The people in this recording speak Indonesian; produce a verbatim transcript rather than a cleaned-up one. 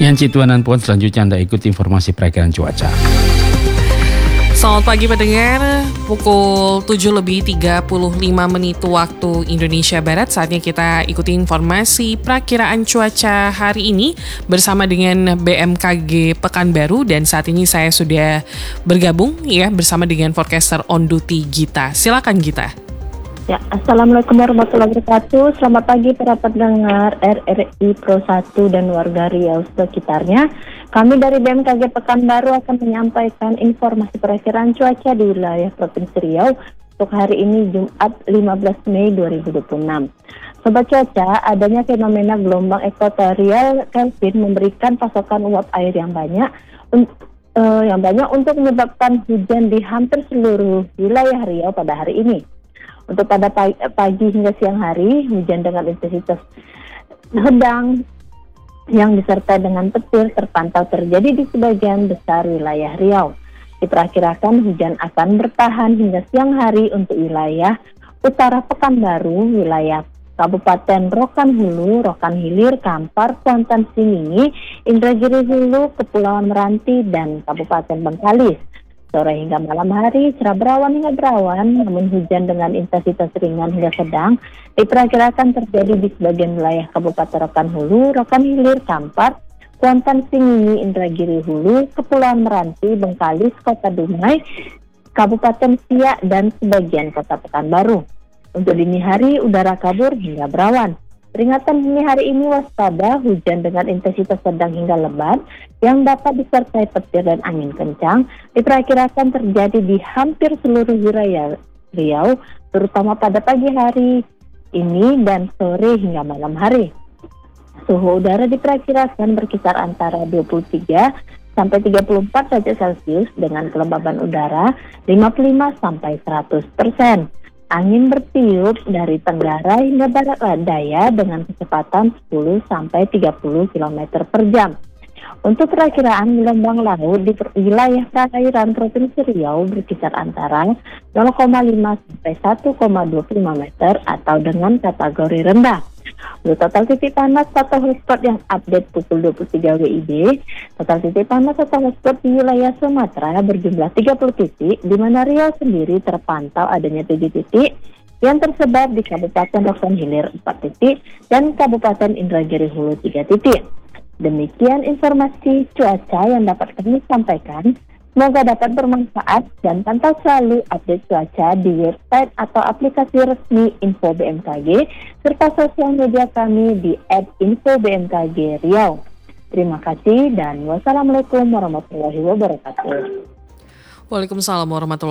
Yang Cituanan Puan, selanjutnya Anda ikuti informasi perakiraan cuaca. Selamat pagi pendengar, pukul tujuh lebih tiga puluh lima menit waktu Indonesia Barat. Saatnya kita ikuti informasi perakiraan cuaca hari ini bersama dengan B M K G Pekanbaru. Dan saat ini saya sudah bergabung ya bersama dengan forecaster on duty Gita. Silakan Gita. Ya, Assalamualaikum warahmatullahi wabarakatuh. Selamat pagi para pendengar R R I Pro satu dan warga Riau sekitarnya. Kami dari B M K G Pekanbaru akan menyampaikan informasi perakiraan cuaca di wilayah Provinsi Riau untuk hari ini Jumat lima belas Mei dua ribu dua puluh enam. Sobat cuaca, adanya fenomena gelombang ekuatorial Kelvin memberikan pasokan uap air yang banyak un- uh, yang banyak untuk menyebabkan hujan di hampir seluruh wilayah Riau pada hari ini. Untuk pada pagi, pagi hingga siang hari, hujan dengan intensitas sedang yang disertai dengan petir terpantau terjadi di sebagian besar wilayah Riau. Diperkirakan hujan akan bertahan hingga siang hari untuk wilayah utara Pekanbaru, wilayah Kabupaten Rokan Hulu, Rokan Hilir, Kampar, Kuantan Singingi, Indragiri Hulu, Kepulauan Meranti, dan Kabupaten Bengkalis. Sore hingga malam hari cerah berawan hingga berawan, namun hujan dengan intensitas ringan hingga sedang diperkirakan terjadi di sebagian wilayah Kabupaten Rokan Hulu, Rokan Hilir, Kampar, Kuantan Singingi, Indragiri Hulu, Kepulauan Meranti, Bengkalis, Kota Dumai, Kabupaten Siak, dan sebagian Kota Pekanbaru. Untuk dini hari udara kabur hingga berawan. Peringatan dini hari ini waspada hujan dengan intensitas sedang hingga lebat yang dapat disertai petir dan angin kencang diperkirakan terjadi di hampir seluruh wilayah Riau, terutama pada pagi hari ini dan sore hingga malam hari. Suhu udara diperkirakan berkisar antara dua puluh tiga sampai tiga puluh empat derajat Celcius dengan kelembaban udara lima puluh lima sampai seratus persen. Angin bertiup dari tenggara hingga barat daya dengan kecepatan sepuluh sampai tiga puluh kilometer per jam. Untuk perakiraan gelombang laut di wilayah perairan Provinsi Riau berkisar antara nol koma lima sampai satu koma dua puluh lima meter atau dengan kategori rendah. Untuk total titik panas atau hotspot yang update pukul dua puluh tiga W I B, total titik panas atau hotspot di wilayah Sumatera berjumlah tiga puluh titik, di mana Riau sendiri terpantau adanya tujuh titik yang tersebar di Kabupaten Rokan Hilir empat titik dan Kabupaten Indragiri Hulu tiga titik. Demikian informasi cuaca yang dapat kami sampaikan. Semoga dapat bermanfaat dan pantau selalu update cuaca di website atau aplikasi resmi Info B M K G serta sosial media kami di et info b m k g riau. Terima kasih dan wassalamualaikum warahmatullahi wabarakatuh. Waalaikumsalam warahmatullahi wabarakatuh.